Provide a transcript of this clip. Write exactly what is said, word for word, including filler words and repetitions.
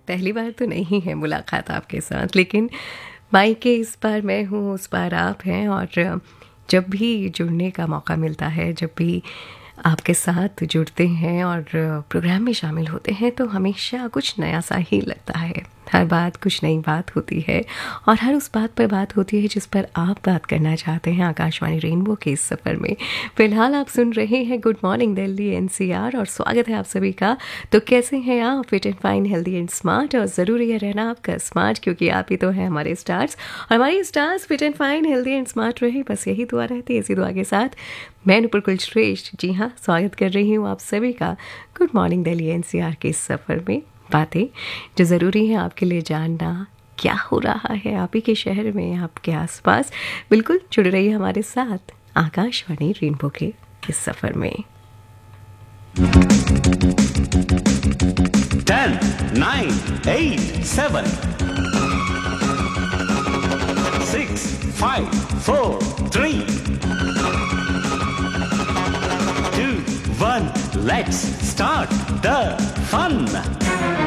पहली बार तो नहीं है मुलाकात आपके साथ, लेकिन मायके इस बार मैं हूँ, उस बार आप हैं। और जब भी जुड़ने का मौका मिलता है, जब भी आपके साथ जुड़ते हैं और प्रोग्राम में शामिल होते हैं, तो हमेशा कुछ नया सा ही लगता है। हर बात कुछ नई बात होती है और हर उस बात पर बात होती है जिस पर आप बात करना चाहते हैं आकाशवाणी रेनबो के इस सफ़र में। फिलहाल आप सुन रहे हैं गुड मॉर्निंग दिल्ली एनसीआर और स्वागत है आप सभी का। तो कैसे हैं आप? Fit and fine, healthy and smart. और ज़रूरी है रहना आपका स्मार्ट, क्योंकि आप ही तो हैं हमारे स्टार्स। और हमारे stars fit and fine, healthy and smart रहे, बस यही दुआ रहती है। इसी दुआ के साथ मैं नुपुर कुलश्रेष्ठ, जी हाँ, स्वागत कर रही हूँ आप सभी का गुड मॉर्निंग दिल्ली एनसीआर के इस सफ़र में। बातें जो ज़रूरी है आपके लिए जानना, क्या हो रहा है आप ही के शहर में, आपके आसपास। बिल्कुल जुड़ रही है हमारे साथ आकाशवाणी रेनबो के इस सफ़र में। Ten, nine, eight, seven, six, five, four, three, to, one, let's start the fun.